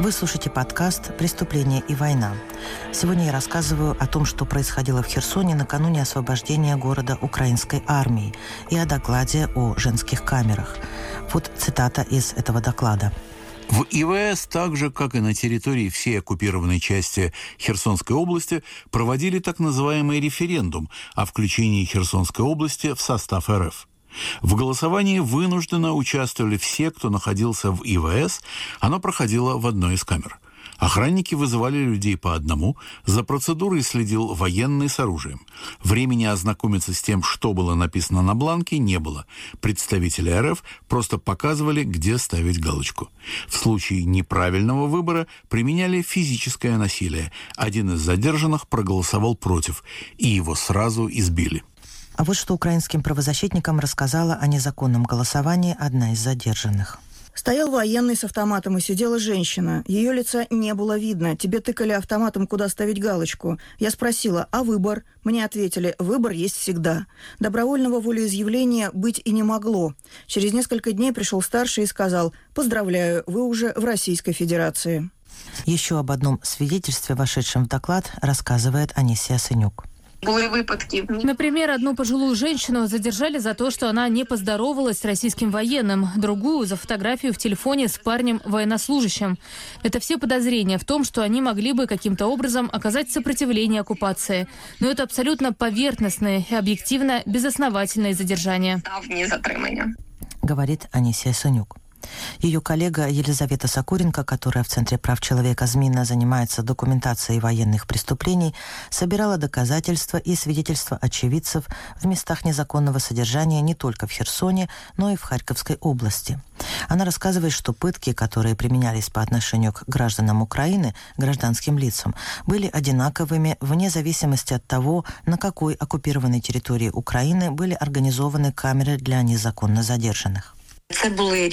Вы слушаете подкаст «Преступление и война». Сегодня я рассказываю о том, что происходило в Херсоне накануне освобождения города украинской армией и о докладе о женских камерах. Вот цитата из этого доклада. В ИВС, так же, как и на территории всей оккупированной части Херсонской области, проводили так называемый референдум о включении Херсонской области в состав РФ. В голосовании вынужденно участвовали все, кто находился в ИВС, оно проходило в одной из камер. Охранники вызывали людей по одному, за процедурой следил военный с оружием. Времени ознакомиться с тем, что было написано на бланке, не было. Представители РФ просто показывали, где ставить галочку. В случае неправильного выбора применяли физическое насилие. Один из задержанных проголосовал против, и его сразу избили. А вот что украинским правозащитникам рассказала о незаконном голосовании одна из задержанных. Стоял военный с автоматом и сидела женщина. Ее лица не было видно. Тебе тыкали автоматом, куда ставить галочку. Я спросила, а выбор? Мне ответили, выбор есть всегда. Добровольного волеизъявления быть и не могло. Через несколько дней пришел старший и сказал, поздравляю, вы уже в Российской Федерации. Еще об одном свидетельстве, вошедшем в доклад, рассказывает Анисия Сынюк. Например, одну пожилую женщину задержали за то, что она не поздоровалась с российским военным, другую за фотографию в телефоне с парнем-военнослужащим. Это все подозрения в том, что они могли бы каким-то образом оказать сопротивление оккупации. Но это абсолютно поверхностные и объективно безосновательные задержания. Говорит Анисия Сынюк. Ее коллега Елизавета Сокуренко, которая в Центре прав человека ЗМИНа занимается документацией военных преступлений, собирала доказательства и свидетельства очевидцев в местах незаконного содержания не только в Херсоне, но и в Харьковской области. Она рассказывает, что пытки, которые применялись по отношению к гражданам Украины, гражданским лицам, были одинаковыми вне зависимости от того, на какой оккупированной территории Украины были организованы камеры для незаконно задержанных. Это были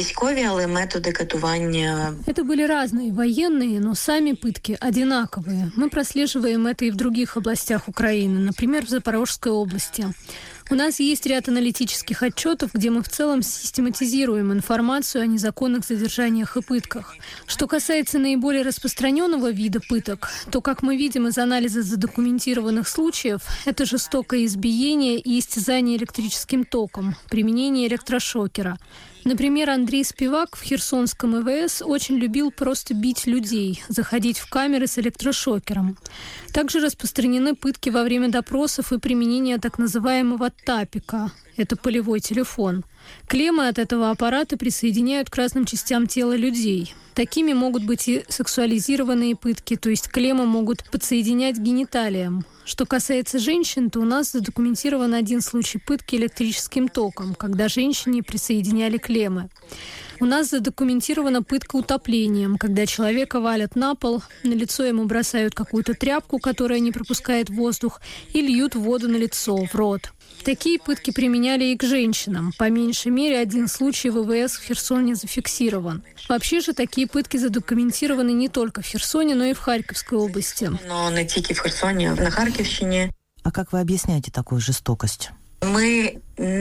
разные военные, но сами пытки одинаковые. Мы прослеживаем это и в других областях Украины, например, в Запорожской области. У нас есть ряд аналитических отчетов, где мы в целом систематизируем информацию о незаконных задержаниях и пытках. Что касается наиболее распространенного вида пыток, то, как мы видим из анализа задокументированных случаев, это жестокое избиение и истязание электрическим током, применение электрошокера. Например, Андрей Спивак в Херсонском ИВС очень любил просто бить людей, заходить в камеры с электрошокером. Также распространены пытки во время допросов и применение так называемого тапика. Это полевой телефон. Клеммы от этого аппарата присоединяют к разным частям тела людей. Такими могут быть и сексуализированные пытки, то есть клеммы могут подсоединять к гениталиям. Что касается женщин, то у нас задокументирован один случай пытки электрическим током, когда женщине присоединяли клеммы. У нас задокументирована пытка утоплением, когда человека валят на пол, на лицо ему бросают какую-то тряпку, которая не пропускает воздух, и льют воду на лицо, в рот. Такие пытки применяли и к женщинам. По меньшей мере, один случай в ИВС в Херсоне зафиксирован. Вообще же такие пытки задокументированы не только в Херсоне, но и в Харьковской области. Но не только в Херсоне, а на Харьковщине. А как вы объясняете такую жестокость? Мы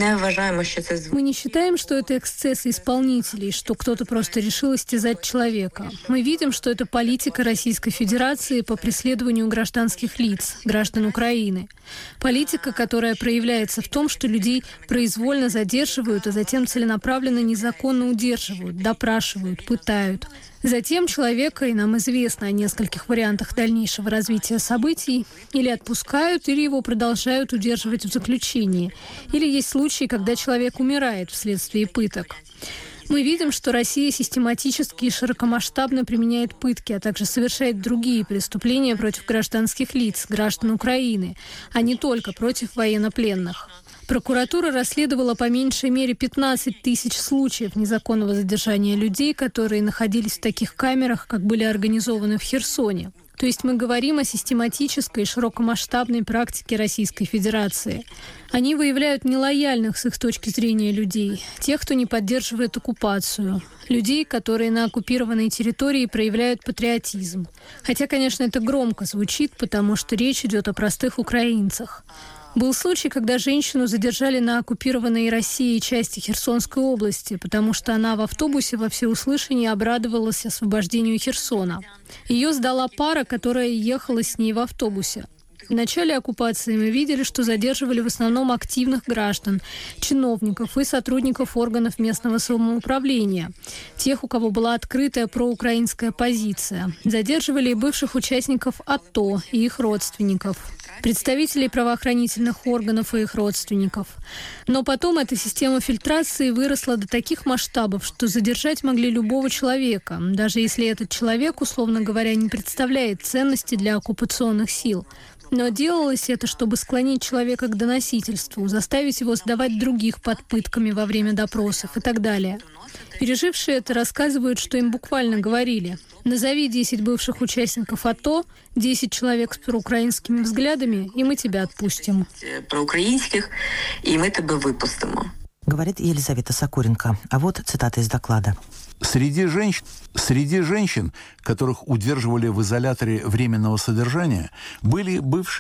не считаем, что это эксцессы исполнителей, что кто-то просто решил истязать человека. Мы видим, что это политика Российской Федерации по преследованию гражданских лиц, граждан Украины. Политика, которая проявляется в том, что людей произвольно задерживают, а затем целенаправленно незаконно удерживают, допрашивают, пытают. Затем человека, и нам известно о нескольких вариантах дальнейшего развития событий, или отпускают, или его продолжают удерживать в заключении. Или есть случаи, когда человек умирает вследствие пыток. Мы видим, что Россия систематически и широкомасштабно применяет пытки, а также совершает другие преступления против гражданских лиц, граждан Украины, а не только против военнопленных. Прокуратура расследовала по меньшей мере 15 тысяч случаев незаконного задержания людей, которые находились в таких камерах, как были организованы в Херсоне. То есть мы говорим о систематической и широкомасштабной практике Российской Федерации. Они выявляют нелояльных с их точки зрения людей, тех, кто не поддерживает оккупацию, людей, которые на оккупированной территории проявляют патриотизм. Хотя, конечно, это громко звучит, потому что речь идет о простых украинцах. Был случай, когда женщину задержали на оккупированной Россией части Херсонской области, потому что она в автобусе во всеуслышание обрадовалась освобождению Херсона. Ее сдала пара, которая ехала с ней в автобусе. В начале оккупации мы видели, что задерживали в основном активных граждан, чиновников и сотрудников органов местного самоуправления, тех, у кого была открытая проукраинская позиция. Задерживали и бывших участников АТО и их родственников, представителей правоохранительных органов и их родственников. Но потом эта система фильтрации выросла до таких масштабов, что задержать могли любого человека, даже если этот человек, условно говоря, не представляет ценности для оккупационных сил. Но делалось это, чтобы склонить человека к доносительству, заставить его сдавать других под пытками во время допросов и так далее. Пережившие это рассказывают, что им буквально говорили: «Назови 10 бывших участников АТО, 10 человек с проукраинскими взглядами, и мы тебя отпустим». Проукраинских, и мы тебя выпустим. Говорит Елизавета Сокуренко. А вот цитата из доклада. Среди женщин, которых удерживали в изоляторе временного содержания, были бывшие